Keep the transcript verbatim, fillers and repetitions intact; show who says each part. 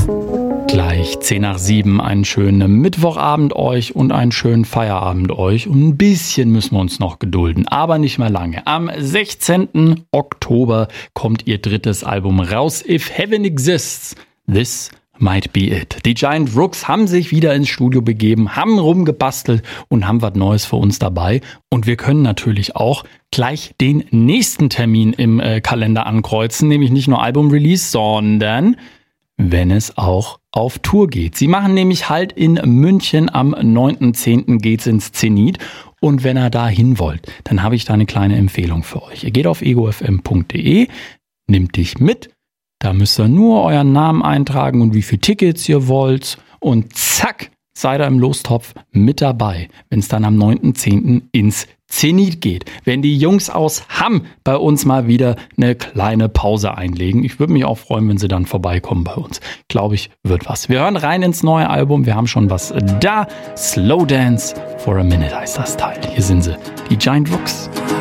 Speaker 1: Gleich zehn nach sieben, einen schönen Mittwochabend euch und einen schönen Feierabend euch. Und ein bisschen müssen wir uns noch gedulden, aber nicht mehr lange. Am sechzehnten Oktober kommt ihr drittes Album raus. If Heaven Exists, This Might Be It. Die Giant Rooks haben sich wieder ins Studio begeben, haben rumgebastelt und haben was Neues für uns dabei. Und wir können natürlich auch gleich den nächsten Termin im äh, Kalender ankreuzen, nämlich nicht nur Album-Release, sondern wenn es auch auf Tour geht. Sie machen nämlich halt in München. Am neunten zehnten geht's ins Zenit. Und wenn ihr da hin wollt, dann habe ich da eine kleine Empfehlung für euch. Ihr geht auf ego f m punkt d e, nimmt dich mit. Da müsst ihr nur euren Namen eintragen und wie viele Tickets ihr wollt. Und zack, seid ihr im Lostopf mit dabei, wenn es dann am neunten zehnten ins Zenit geht. Wenn die Jungs aus Hamm bei uns mal wieder eine kleine Pause einlegen. Ich würde mich auch freuen, wenn sie dann vorbeikommen bei uns. Glaube ich, wird was. Wir hören rein ins neue Album. Wir haben schon was da. Slow Dance for a Minute heißt das Teil. Hier sind sie, die Giant Rooks.